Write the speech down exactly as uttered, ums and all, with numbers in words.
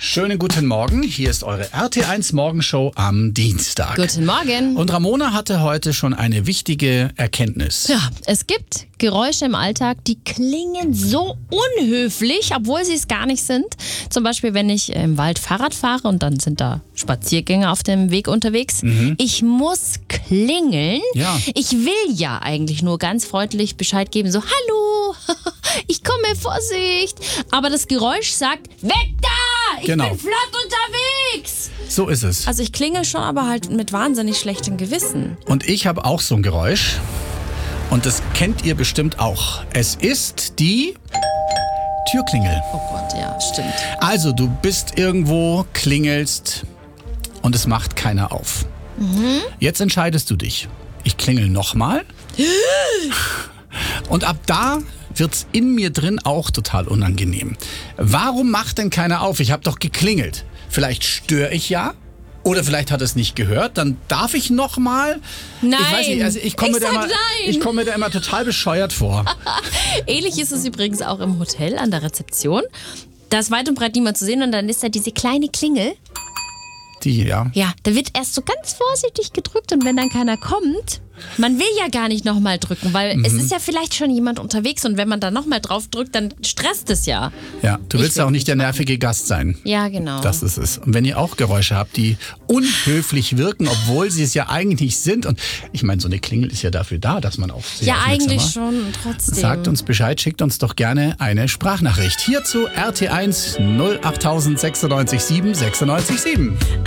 Schönen guten Morgen, hier ist eure R T eins Morgenshow am Dienstag. Guten Morgen. Und Ramona hatte heute schon eine wichtige Erkenntnis. Ja, es gibt Geräusche im Alltag, die klingen so unhöflich, obwohl sie es gar nicht sind. Zum Beispiel, wenn ich im Wald Fahrrad fahre und dann sind da Spaziergänger auf dem Weg unterwegs. Mhm. Ich muss klingeln. Ja. Ich will ja eigentlich nur ganz freundlich Bescheid geben, so hallo, ich komme, Vorsicht. Aber das Geräusch sagt, weg da! Ich Genau. bin flott unterwegs. So ist es. Also ich klingel schon, aber halt mit wahnsinnig schlechtem Gewissen. Und ich habe auch so ein Geräusch. Und das kennt ihr bestimmt auch. Es ist die Türklingel. Oh Gott, ja, stimmt. Also du bist irgendwo, klingelst und es macht keiner auf. Mhm. Jetzt entscheidest du dich. Ich klingel nochmal. Und ab da wird's in mir drin auch total unangenehm. Warum macht denn keiner auf? Ich habe doch geklingelt. Vielleicht störe ich ja. Oder vielleicht hat er es nicht gehört. Dann darf ich nochmal. Nein. Ich weiß nicht, also ich komme Ich mir da sag immer, nein. ich komme mir da immer total bescheuert vor. Ähnlich ist es übrigens auch im Hotel an der Rezeption. Da ist weit und breit niemand zu sehen und dann ist da diese kleine Klingel. Die, ja. Ja, da wird erst so ganz vorsichtig gedrückt und wenn dann keiner kommt, man will ja gar nicht nochmal drücken, weil mhm. es ist ja vielleicht schon jemand unterwegs und wenn man da nochmal drauf drückt, dann stresst es ja. Ja, du willst will auch nicht nicht der machen. nervige Gast sein. Ja, genau. Das ist es. Und wenn ihr auch Geräusche habt, die unhöflich wirken, obwohl sie es ja eigentlich nicht sind. Und ich meine, so eine Klingel ist ja dafür da, dass man auf sie Ja, aufmerksam eigentlich macht. schon, trotzdem. Sagt uns Bescheid, schickt uns doch gerne eine Sprachnachricht. Hierzu R T eins null acht sechsundneunzig sieben sechsundneunzig sieben.